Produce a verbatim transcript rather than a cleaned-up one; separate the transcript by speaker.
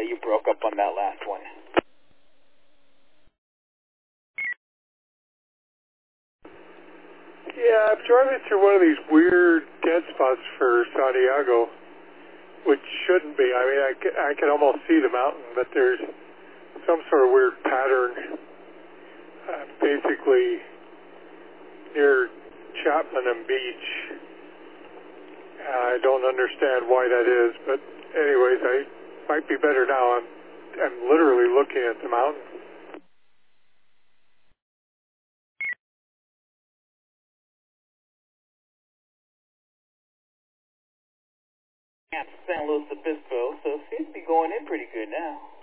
Speaker 1: you broke up on that last one.
Speaker 2: Yeah, I'm driving through one of these weird dead spots for Santiago, which shouldn't be. I mean, I can, I can almost see the mountain, but there's some sort of weird pattern, uh, basically near Chapman Beach. I don't understand why that is, but anyways, I might be better now. I'm, I'm literally looking at the mountain.
Speaker 1: Yeah, San Luis Obispo, so it seems to be going in pretty good now.